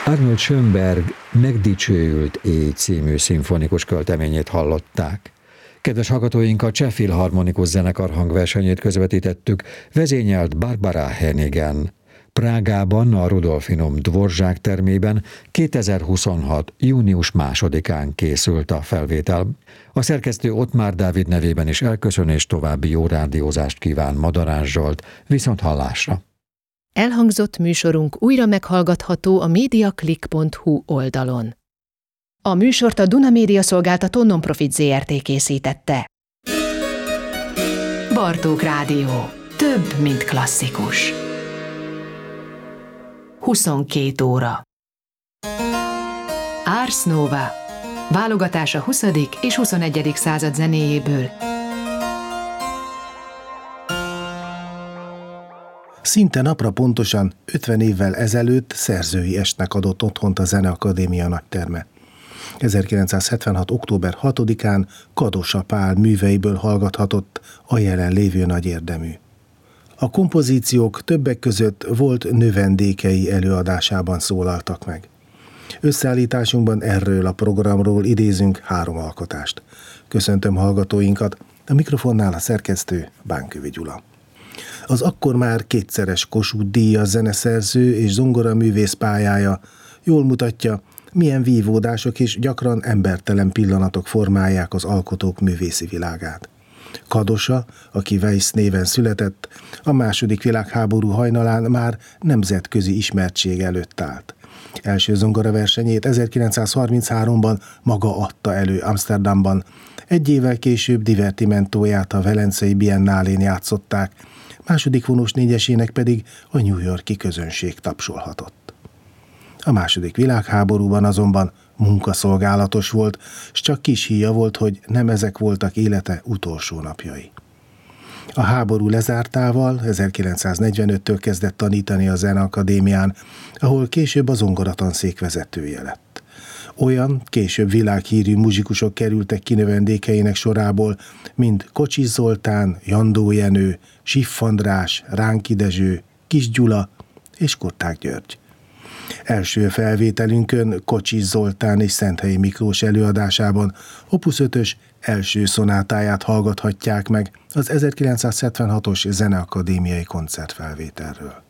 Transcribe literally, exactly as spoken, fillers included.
Arnold Schönberg Megdicsőült éj című szimfonikus költeményét hallották. Kedves hallgatóink, a Cseh Filharmonikus Zenekar hangversenyét közvetítettük, vezényelt Barbara Hennigan. Prágában, a Rudolfinum Dvorzsák termében kétezer-huszonhat. június másodikán készült a felvétel. A szerkesztő Ottmár Dávid nevében is elköszön, és további jó rádiózást kíván Madarás Zsolt. Viszont hallásra! Elhangzott műsorunk újra meghallgatható a mediaclick pont hu oldalon. A műsort a Duna Média Szolgáltató Non-Profit zé er té készítette. Bartók Rádió. Több, mint klasszikus. huszonkét óra. Ars Nova. Válogatás a huszadik és huszonegyedik század zenéjéből. Szinte napra pontosan ötven évvel ezelőtt szerzői estnek adott otthont a Zeneakadémia nagyterme. ezerkilencszázhetvenhat. október hatodikán Kadosa Pál műveiből hallgathatott a jelenlévő nagy érdemű. A kompozíciók többek között volt növendékei előadásában szólaltak meg. Összeállításunkban erről a programról idézünk három alkotást. Köszöntöm hallgatóinkat, a mikrofonnál a szerkesztő Bánkövi Gyula. Az akkor már kétszeres Kossuth-díjas zeneszerző és zongoraművész pályája jól mutatja, milyen vívódások és gyakran embertelen pillanatok formálják az alkotók művészi világát. Kadosa, aki Weiss néven született, a második világháború hajnalán már nemzetközi ismertség előtt állt. Első zongoraversenyét ezerkilencszázharminchárom. maga adta elő Amsterdamban, egy évvel később divertimentóját a Velencei Biennálén játszották, második vonós négyesének pedig a New York-i közönség tapsolhatott. A második világháborúban azonban munkaszolgálatos volt, s csak kis híja volt, hogy nem ezek voltak élete utolsó napjai. A háború lezártával ezerkilencszáznegyvenöttől kezdett tanítani a Zeneakadémián, ahol később a zongoratanszék vezetője lett. Olyan később világhírű muzsikusok kerültek ki növendékeinek sorából, mint Kocsis Zoltán, Jandó Jenő, Siff András, Ránki Dezső, Kis Gyula és Kották György. Első felvételünkön Kocsis Zoltán és Szenthelyi Miklós előadásában Opus ötös első szonátáját hallgathatják meg az ezerkilencszázhetvenhatos Zeneakadémiai koncertfelvételről.